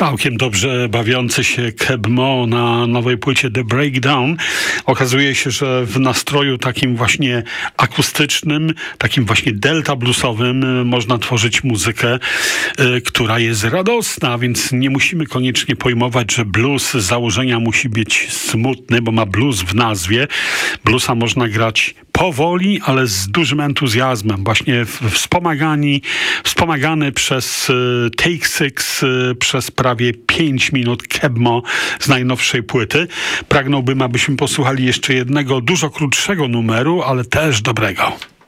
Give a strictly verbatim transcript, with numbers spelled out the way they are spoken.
Całkiem dobrze bawiący się Keb Mo na nowej płycie The Breakdown. Okazuje się, że w nastroju takim właśnie akustycznym, takim właśnie delta bluesowym można tworzyć muzykę, y, która jest radosna, więc nie musimy koniecznie pojmować, że blues z założenia musi być smutny, bo ma blues w nazwie. Bluesa można grać powoli, ale z dużym entuzjazmem. Właśnie wspomagani, wspomagany przez y, Take Six, y, przez prawie pięć minut Keb Mo z najnowszej płyty. Pragnąłbym, abyśmy posłuchali jeszcze jednego, dużo krótszego numeru, ale też dobrego.